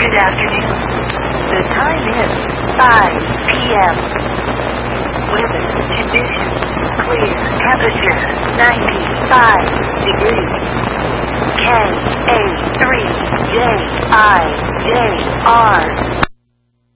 Good afternoon. The time is 5 p.m. Weather conditions clear. Temperature 95 degrees. K-A-3-J-I-J-R